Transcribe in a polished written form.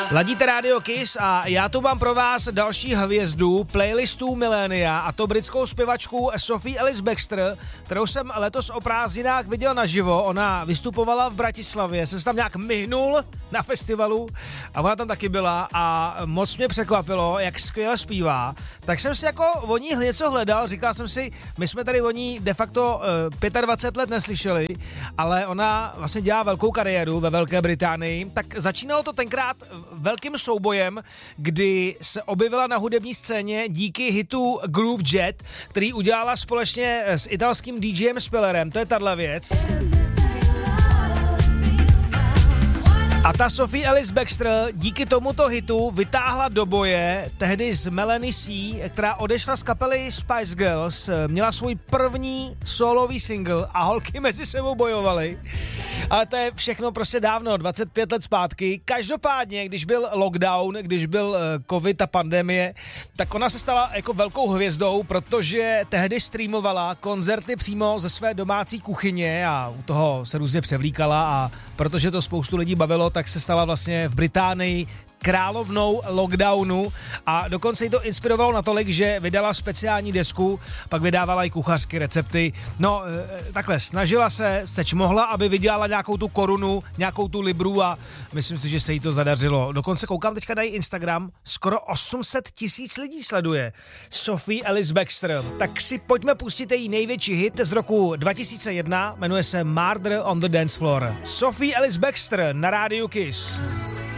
Ladíte Radio Kiss a já tu mám pro vás další hvězdu playlistů milénia, a to britskou zpěvačku Sophie Ellis Bextor, kterou jsem letos o prázdninách viděl naživo. Ona vystupovala v Bratislavě, jsem se tam nějak myhnul na festivalu a ona tam taky byla a moc mě překvapilo, jak skvěle zpívá. Tak jsem si jako o ní něco hledal, říkal jsem si, my jsme tady o ní de facto 25 let neslyšeli, ale ona vlastně dělá velkou kariéru ve Velké Británii, tak začínalo to tenkrát velkým soubojem, kdy se objevila na hudební scéně díky hitu Groove Jet, který udělala společně s italským DJem Spillerem, to je tahle věc. A ta Sophie Ellis Bextor díky tomuto hitu vytáhla do boje tehdy z Melanie C, která odešla z kapely Spice Girls, měla svůj první solový single a holky mezi sebou bojovaly. Ale to je všechno prostě dávno, 25 let zpátky. Každopádně, když byl lockdown, když byl covid a pandemie, tak ona se stala jako velkou hvězdou, protože tehdy streamovala koncerty přímo ze své domácí kuchyně a u toho se různě převlíkala, a protože to spoustu lidí bavilo, tak se stala vlastně v Británii královnou lockdownu a dokonce jí to inspirovalo natolik, že vydala speciální desku, pak vydávala i kuchařské recepty. No, takhle, snažila se, seč mohla, aby vydělala nějakou tu korunu, nějakou tu libru, a myslím si, že se jí to zadařilo. Dokonce koukám teďka na její Instagram, skoro 800 000 lidí sleduje Sophie Ellis Bextor. Tak si pojďme pustit její největší hit z roku 2001, jmenuje se Murder on the Dance Floor. Sophie Ellis Bextor na rádiu Kiss.